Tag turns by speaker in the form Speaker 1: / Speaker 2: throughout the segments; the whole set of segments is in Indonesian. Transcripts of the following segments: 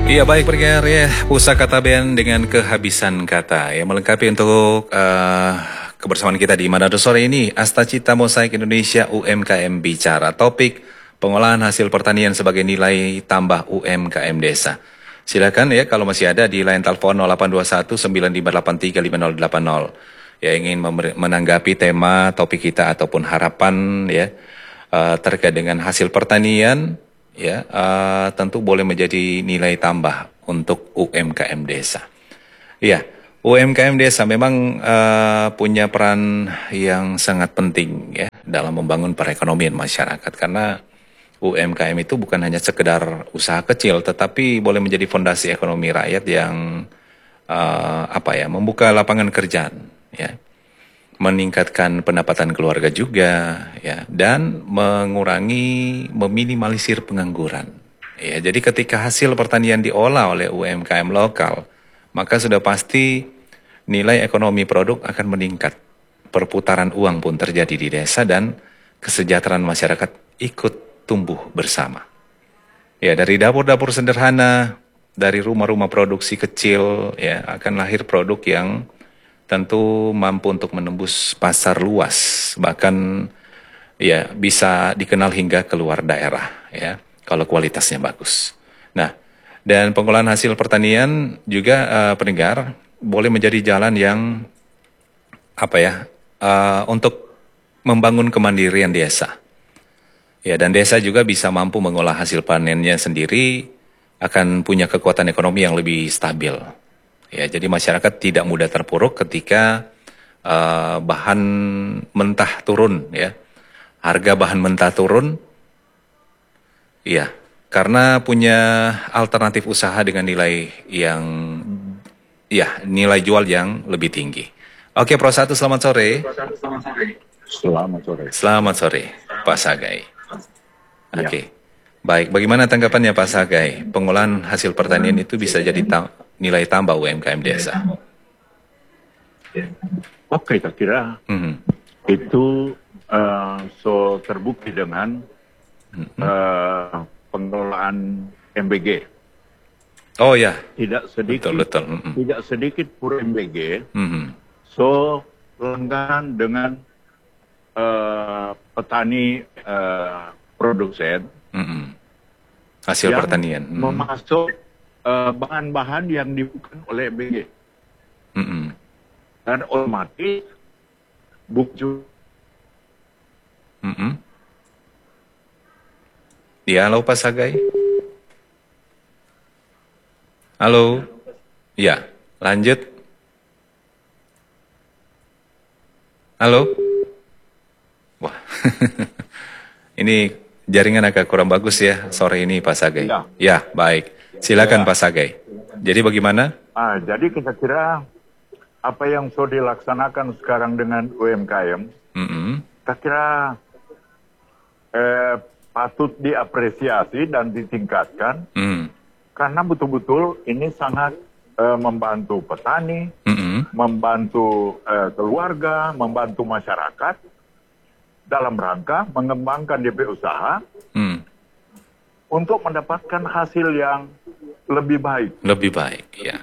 Speaker 1: Iya baik pendengar ya, Pusaka Tabean dengan kehabisan kata yang melengkapi untuk kebersamaan kita di Manado sore ini. Asta Cita Mosaik Indonesia UMKM bicara topik pengolahan hasil pertanian sebagai nilai tambah UMKM desa. Silakan ya kalau masih ada di line telepon 0821 9583 5080 ya ingin menanggapi tema topik kita ataupun harapan ya terkait dengan hasil pertanian. Ya, tentu boleh menjadi nilai tambah untuk UMKM desa. Ya, UMKM desa memang punya peran yang sangat penting ya dalam membangun perekonomian masyarakat karena UMKM itu bukan hanya sekedar usaha kecil, tetapi boleh menjadi fondasi ekonomi rakyat yang membuka lapangan kerjaan, ya, meningkatkan pendapatan keluarga juga, ya, dan meminimalisir pengangguran. Ya, jadi ketika hasil pertanian diolah oleh UMKM lokal, maka sudah pasti nilai ekonomi produk akan meningkat. Perputaran uang pun terjadi di desa dan kesejahteraan masyarakat ikut tumbuh bersama. Ya, dari dapur-dapur sederhana, dari rumah-rumah produksi kecil, ya, akan lahir produk yang tentu mampu untuk menembus pasar luas, bahkan ya bisa dikenal hingga keluar daerah ya kalau kualitasnya bagus. Nah, dan pengolahan hasil pertanian juga pendengar boleh menjadi jalan yang untuk membangun kemandirian desa. Ya, dan desa juga bisa mampu mengolah hasil panennya sendiri, akan punya kekuatan ekonomi yang lebih stabil. Ya, jadi masyarakat tidak mudah terpuruk ketika bahan mentah turun, ya. Harga bahan mentah turun, ya, karena punya alternatif usaha dengan nilai jual yang lebih tinggi. Oke, Pro 1, selamat sore.
Speaker 2: Selamat sore.
Speaker 1: Selamat sore, Pak Sagai.
Speaker 2: Ya.
Speaker 1: Oke, baik. Bagaimana tanggapannya Pak Sagai? Pengolahan hasil pertanian itu bisa jadi nilai tambah UMKM desa.
Speaker 2: Oke, saya kira itu terbukti dengan pengelolaan MBG.
Speaker 1: Oh ya,
Speaker 2: Tidak sedikit,
Speaker 1: betul.
Speaker 2: tidak sedikit pur MBG. Langganan dengan petani produsen
Speaker 1: hasil
Speaker 2: yang
Speaker 1: pertanian
Speaker 2: memasuk bahan-bahan yang dibutuhkan oleh MBG. Dan otomatis bukti.
Speaker 1: Ya, halo Pak Sagai. Halo. Ya, lanjut. Halo. Wah, ini jaringan agak kurang bagus ya sore ini Pak Sagai. Ya, baik. Silakan Pak Sagai. Jadi bagaimana?
Speaker 2: Jadi kita kira apa yang sudah dilaksanakan sekarang dengan UMKM, kita kira patut diapresiasi dan ditingkatkan, karena betul-betul ini sangat membantu petani, membantu keluarga, membantu masyarakat dalam rangka mengembangkan DP usaha untuk mendapatkan hasil yang lebih baik.
Speaker 1: Lebih baik, ya.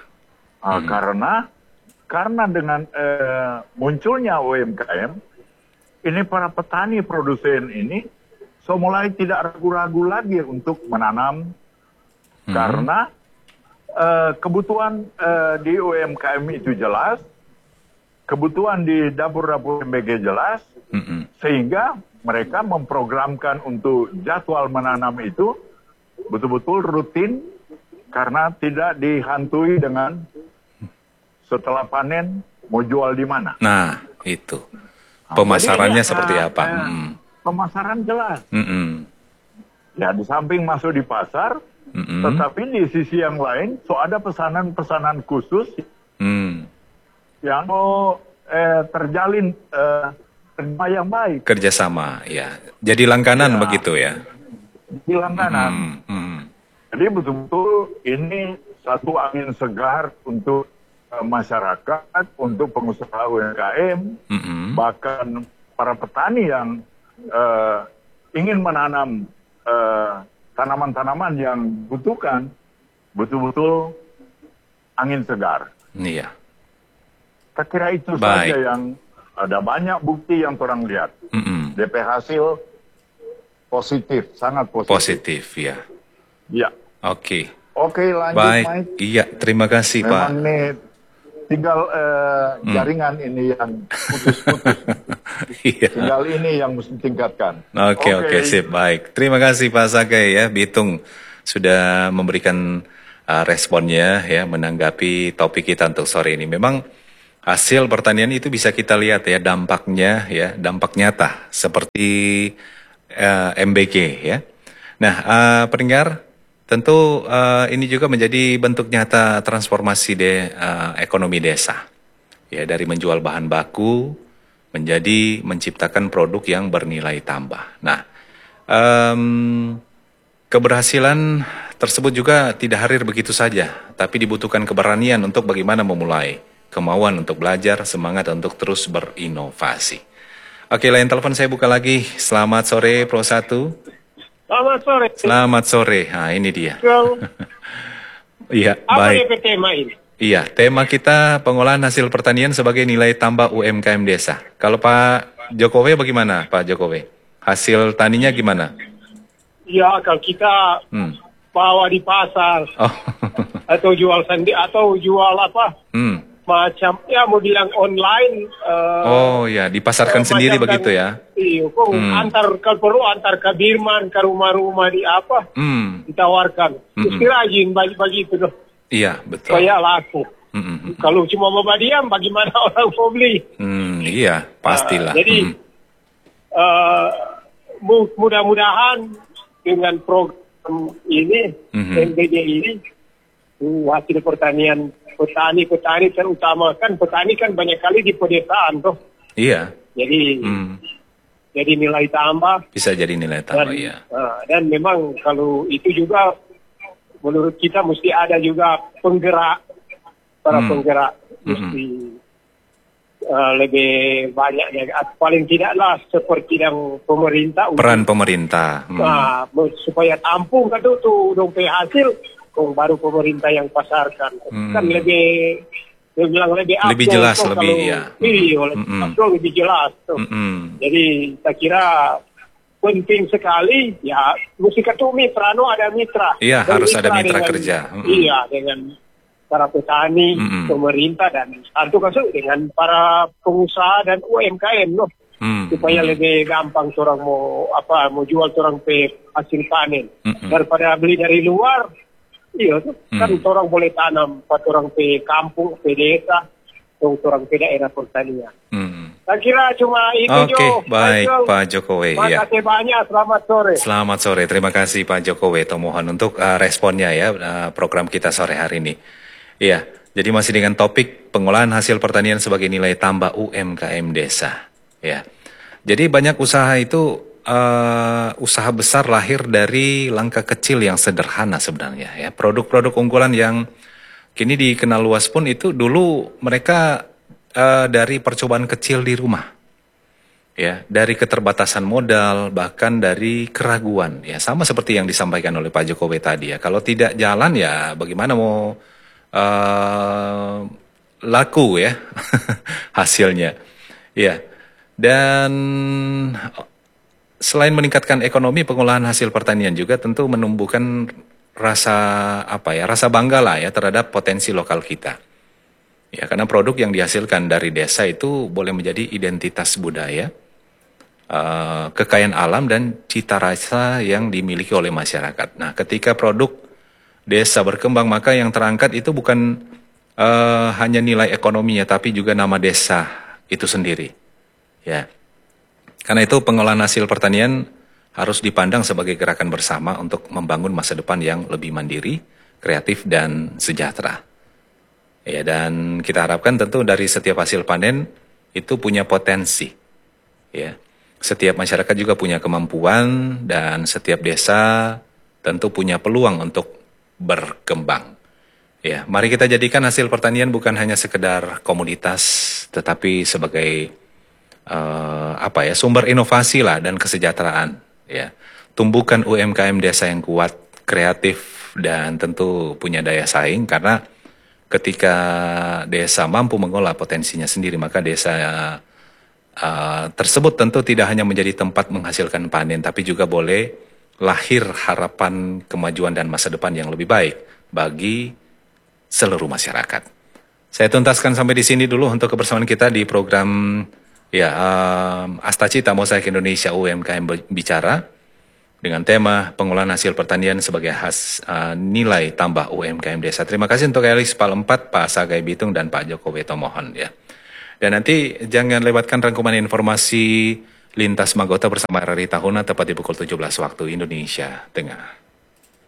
Speaker 2: Karena dengan munculnya UMKM, ini para petani produsen ini mulai tidak ragu-ragu lagi untuk menanam, karena kebutuhan di UMKM itu jelas, kebutuhan di dapur-dapur MBG jelas, sehingga mereka memprogramkan untuk jadwal menanam itu betul-betul rutin, karena tidak dihantui dengan setelah panen mau jual di mana.
Speaker 1: Nah, itu. Pemasarannya seperti apa?
Speaker 2: Pemasaran jelas. Ya, di samping masuk di pasar, tetapi di sisi yang lain, ada pesanan-pesanan khusus yang mau terjalin kerja yang baik.
Speaker 1: Kerjasama, ya. Jadi langganan begitu ya?
Speaker 2: Di langganan. Jadi betul-betul ini satu angin segar untuk masyarakat, untuk pengusaha UMKM, bahkan para petani yang ingin menanam tanaman-tanaman yang dibutuhkan betul-betul angin segar.
Speaker 1: Iya.
Speaker 2: Saya kira itu
Speaker 1: Baik.
Speaker 2: saja yang ada banyak bukti yang orang lihat. DP hasil positif, sangat positif.
Speaker 1: Positif, ya.
Speaker 2: Ya.
Speaker 1: Oke.
Speaker 2: Oke, lanjut
Speaker 1: Baik.
Speaker 2: Mike.
Speaker 1: Iya, terima kasih Pak.
Speaker 2: Memang nih tinggal jaringan ini yang putus-putus.
Speaker 1: Iya.
Speaker 2: Tinggal ini yang mesti tingkatkan.
Speaker 1: Oke, sip, baik. Terima kasih Pak Sagai ya, Bitung sudah memberikan responnya ya, menanggapi topik kita untuk sore ini. Memang hasil pertanian itu bisa kita lihat ya dampaknya ya, dampak nyata seperti MBG ya. Nah, pendengar, tentu ini juga menjadi bentuk nyata transformasi ekonomi desa. Ya, dari menjual bahan baku menjadi menciptakan produk yang bernilai tambah. Nah, keberhasilan tersebut juga tidak hadir begitu saja, tapi dibutuhkan keberanian untuk bagaimana memulai, kemauan untuk belajar, semangat untuk terus berinovasi. Oke, lain telepon saya buka lagi. Selamat sore, Pro 1.
Speaker 3: Selamat sore.
Speaker 1: Selamat sore. Nah, ini dia. Iya,
Speaker 3: Apa
Speaker 1: baik.
Speaker 3: DP tema ini?
Speaker 1: Iya, tema kita pengolahan hasil pertanian sebagai nilai tambah UMKM desa. Kalau Pak Jokowi bagaimana, Pak Jokowi? Hasil taninya gimana?
Speaker 3: Ya, kalau kita bawa di pasar
Speaker 1: Oh,
Speaker 3: atau jual sendiri atau jual apa macam ya mau bilang online.
Speaker 1: Oh ya, dipasarkan sendiri
Speaker 3: macam
Speaker 1: begitu ya?
Speaker 3: Iya, kok kalau perlu antar ke Birman, ke rumah-rumah di apa ditawarkan. Mesti rajin bagi itu loh.
Speaker 1: Iya, betul.
Speaker 3: Supaya laku. Kalau cuma mau diam, bagaimana orang mau beli?
Speaker 1: Iya, pastilah.
Speaker 3: Jadi mudah-mudahan dengan program ini, MBG ini, hasil pertanian petani terutama kan petani kan banyak kali di pedesaan tuh.
Speaker 1: Iya.
Speaker 3: Jadi nilai tambah.
Speaker 1: Bisa jadi nilai tambah, ya.
Speaker 3: Dan memang kalau itu juga menurut kita mesti ada juga penggerak, para penggerak mesti lebih banyak ya. Paling tidaklah seperti yang pemerintah.
Speaker 1: Peran pemerintah.
Speaker 3: Supaya tampung kan tuh dompet hasil, baru pemerintah yang pasarkan. Kan lebih
Speaker 1: jelas, lebih ya.
Speaker 3: Iya, lebih jelas. Jadi saya kira penting sekali ya, mesti ketemu mitra, ada mitra.
Speaker 1: Iya, harus ada mitra kerja.
Speaker 3: Iya, dengan para petani, pemerintah dan tentu dengan para pengusaha dan UMKM loh. Supaya lebih gampang orang mau jual orang hasil panen daripada beli dari luar. Iya tuh, kan orang boleh tanam buat orang kampung, desa, orang daerah pertanian. Saya kira cuma itu.
Speaker 1: Oke, baik Pak Jokowi.
Speaker 3: Terima kasih banyak, selamat sore.
Speaker 1: Selamat sore, terima kasih Pak Jokowi. Mohon untuk responnya ya, program kita sore hari ini. Iya, jadi masih dengan topik pengolahan hasil pertanian sebagai nilai tambah UMKM desa. Ya, jadi banyak usaha itu usaha besar lahir dari langkah kecil yang sederhana sebenarnya ya. Produk-produk unggulan yang kini dikenal luas pun itu dulu mereka dari percobaan kecil di rumah. Ya, dari keterbatasan modal bahkan dari keraguan ya, sama seperti yang disampaikan oleh Pak Jokowi tadi ya. Kalau tidak jalan ya bagaimana mau laku ya hasilnya. Ya. Dan selain meningkatkan ekonomi, pengolahan hasil pertanian juga tentu menumbuhkan rasa rasa bangga lah ya terhadap potensi lokal kita. Ya, karena produk yang dihasilkan dari desa itu boleh menjadi identitas budaya, kekayaan alam dan cita rasa yang dimiliki oleh masyarakat. Nah, ketika produk desa berkembang, maka yang terangkat itu bukan hanya nilai ekonominya, tapi juga nama desa itu sendiri. Ya. Karena itu pengolahan hasil pertanian harus dipandang sebagai gerakan bersama untuk membangun masa depan yang lebih mandiri, kreatif, dan sejahtera. Ya, dan kita harapkan tentu dari setiap hasil panen itu punya potensi. Ya. Setiap masyarakat juga punya kemampuan dan setiap desa tentu punya peluang untuk berkembang. Ya, mari kita jadikan hasil pertanian bukan hanya sekedar komoditas, tetapi sebagai sumber inovasi lah dan kesejahteraan. Ya, tumbuhkan UMKM desa yang kuat, kreatif, dan tentu punya daya saing, karena ketika desa mampu mengolah potensinya sendiri, maka desa tersebut tentu tidak hanya menjadi tempat menghasilkan panen, tapi juga boleh lahir harapan kemajuan dan masa depan yang lebih baik bagi seluruh masyarakat. Saya tuntaskan sampai di sini dulu untuk kebersamaan kita di program Astacita Mosaik Indonesia UMKM Bicara dengan tema pengolahan hasil pertanian sebagai nilai tambah UMKM Desa. Terima kasih untuk Elis Pal 4, Pak Sagai Bitung, dan Pak Joko Wetomohon ya. Dan nanti jangan lewatkan rangkuman informasi Lintas Magota bersama Rari Tahuna tepat di pukul 17 waktu Indonesia Tengah.